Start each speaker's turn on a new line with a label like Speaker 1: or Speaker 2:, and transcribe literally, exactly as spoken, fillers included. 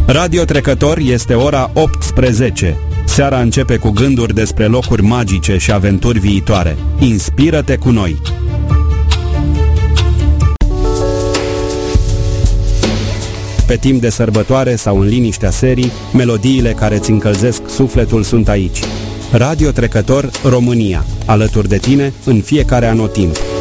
Speaker 1: Radio Trecător este ora optsprezece. Seara începe cu gânduri despre locuri magice și aventuri viitoare. Inspiră-te cu noi! Pe timp de sărbătoare sau în liniștea serii, melodiile care îți încălzesc sufletul sunt aici. Radio Trecător România, alături de tine în fiecare anotimp.